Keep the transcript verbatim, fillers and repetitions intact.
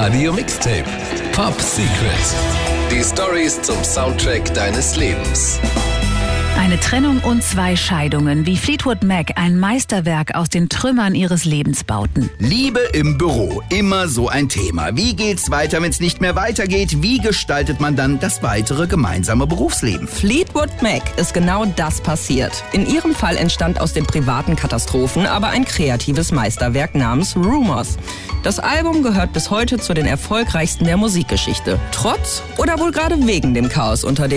Radio Mixtape. Pop Secret. Die Storys zum Soundtrack deines Lebens. Eine Trennung und zwei Scheidungen, wie Fleetwood Mac ein Meisterwerk aus den Trümmern ihres Lebens bauten. Liebe im Büro, immer so ein Thema. Wie geht's weiter, wenn es nicht mehr weitergeht? Wie gestaltet man dann das weitere gemeinsame Berufsleben? Fleetwood Mac ist genau das passiert. In ihrem Fall entstand aus den privaten Katastrophen aber ein kreatives Meisterwerk namens Rumours. Das Album gehört bis heute zu den erfolgreichsten der Musikgeschichte. Trotz oder wohl gerade wegen dem Chaos unter dem